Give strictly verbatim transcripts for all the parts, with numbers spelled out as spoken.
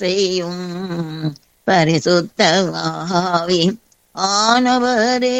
செய்யும் பரிசுத்த ஆவி ஆனவரே.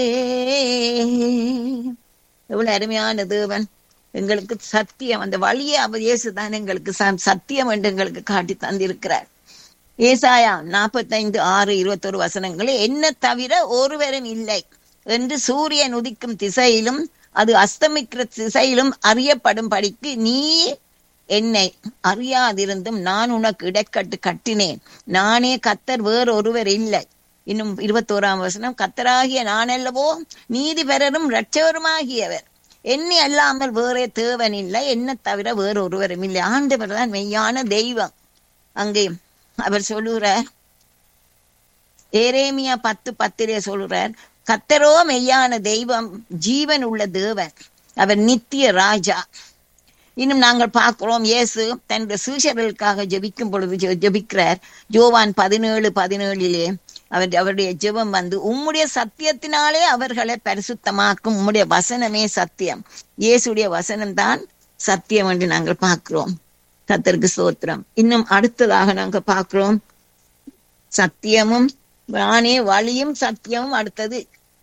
எவ்வளவு அருமையான தேவன் எங்களுக்கு சத்தியம், அந்த வழியை அவர் இயேசுதான் எங்களுக்கு சத்தியம் என்று எங்களுக்கு காட்டி தந்திருக்கிறார். ஏசாயா நாற்பத்தி ஐந்து ஆறு இருபத்தி ஒரு வசனங்களே, என்ன தவிர ஒருவரும் இல்லை என்று சூரியன் உதிக்கும் திசையிலும் அது அஸ்தமிக்கிற திசையிலும் அறியப்படும் படிக்கு நீ என்னை அறியாதிருந்தும் நான் உனக்கு இடைக்கட்டு கட்டினேன். நானே கத்தர், வேறு ஒருவர் இல்லை. இன்னும் இருபத்தோராம் வசனம், கத்தராகிய நான் அல்லவோ நீதிபரரும் இரட்சகருமாகியவர், என்னை அல்லாமல் வேறே தேவன் இல்லை, என்ன தவிர வேறு ஒருவரும் இல்லை. ஆண்டவர் தான் மெய்யான தெய்வம். அங்கே அவர் சொல்லுகிறார், எரேமியா பத்து பத்திலே சொல்லுறார், கத்தரோ மெய்யான தெய்வம், ஜீவன் உள்ள தேவன், அவர் நித்திய ராஜா. இன்னும் நாங்கள் பார்க்கிறோம், இயேசு தன்னுடைய சீஷர்களுக்காக ஜெபிக்கும் பொழுது ஜெபிக்கிறார். யோவான் பதினேழு பதினேழிலே அவர் அவருடைய ஜெபம் வந்து, உம்முடைய சத்தியத்தினாலே அவர்களை பரிசுத்தமாக்கும், உம்முடைய வசனமே சத்தியம். இயேசுடைய வசனம் தான் சத்தியம் என்று நாங்கள் பார்க்கிறோம். கர்த்தருக்கு ஸ்தோத்திரம். இன்னும் அடுத்ததாக நாங்கள் பார்க்கிறோம், சத்தியமும் நானே வழியும் சத்தியமும். அடுத்தது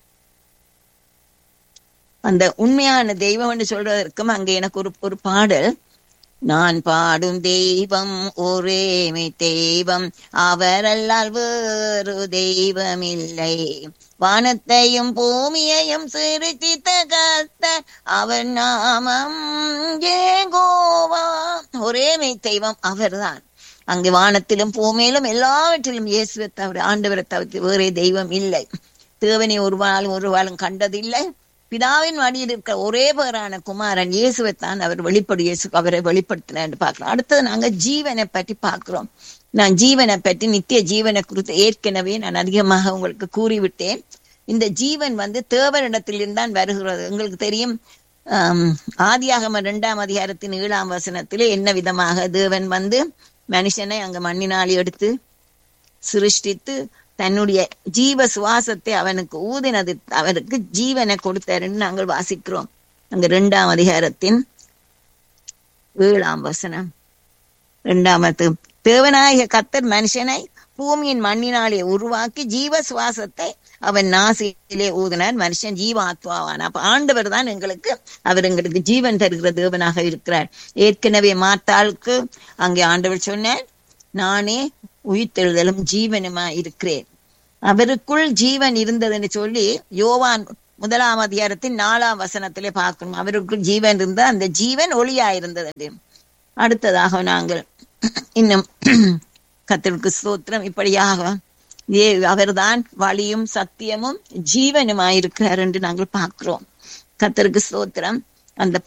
அந்த உண்மையான தெய்வம் என்று சொல்றதற்கும் அங்கே எனக்கு ஒரு ஒரு பாடல், நான் பாடும் தெய்வம் ஒரேமை தெய்வம், அவரல்லால் வேறு தெய்வம் இல்லை, வானத்தையும் பூமியையும் சிருஷ்டித்த கர்த்தர், அவர் நாமம் யெகோவா. ஒரேமை தெய்வம் அவர்தான். அங்கே வானத்திலும் பூமியிலும் எல்லாவற்றிலும் இயேசுவை தவிர, ஆண்டவரை தவிர வேறே தெய்வம் இல்லை. தேவனை ஒரு நாளும் ஒரு நாளும் கண்டதில்லை. பிதாவின் வழியில் இருக்கிற ஒரே பேரான குமாரன் இயேசுவைத்தான் அவர் வெளிப்படு இயேசு அவரை வெளிப்படுத்தினார் பார்க்கிறோம். அடுத்தது நாங்க ஜீவனை பற்றி பார்க்கிறோம். நான் ஜீவனை பற்றி, நித்திய ஜீவனை குறித்து ஏற்கனவே நான் அதிகமாக உங்களுக்கு கூறிவிட்டேன். இந்த ஜீவன் வந்து தேவனிடத்திலிருந்தான் வருகிறது. உங்களுக்கு தெரியும், ஆஹ் ஆதியாகம இரண்டாம் அதிகாரத்தின் ஏழாம் வசனத்திலே என்ன விதமாக தேவன் வந்து மனுஷனை அங்க மண்ணினாலே எடுத்து சிருஷ்டித்து தன்னுடைய ஜீவ சுவாசத்தை அவனுக்கு ஊதினது, அவனுக்கு ஜீவனை கொடுத்தாருன்னு நாங்கள் வாசிக்கிறோம். அங்க இரண்டாம் அதிகாரத்தின் ஏழாம் வசனம். இரண்டாமத்து, தேவனாகிய கர்த்தர் மனுஷனை பூமியின் மண்ணினாலே உருவாக்கி ஜீவ சுவாசத்தை அவன் நாசியிலே ஊதினார், மனுஷன் ஜீவாத்மாவான். அப்ப ஆண்டவர் தான் எங்களுக்கு, அவர் எங்களுக்கு ஜீவன் தருகிற தேவனாக இருக்கிறார். ஏற்கனவே மாத்தாளுக்கு அங்கே ஆண்டவர் சொன்னார், நானே உயிர்த்தெழுதலும் ஜீவனுமா இருக்கிறேன். அவருக்குள் ஜீவன் இருந்ததுன்னு சொல்லி யோவான் முதலாம் அதிகாரத்தின் நாலாம் வசனத்திலே பார்க்கணும். அவருக்குள் ஜீவன் இருந்த அந்த ஜீவன் ஒளியா இருந்தது. அடுத்ததாக நாங்கள் இன்னும் கர்த்தருக்கு ஸ்தோத்திரம், இப்படியாக ஏ அவர்தான் வழியும் சத்தியமும் ஜீவனுமாயிருக்கிறார் என்று நாங்கள் பார்க்கிறோம். கர்த்தருக்கு ஸ்தோத்திரம். அந்த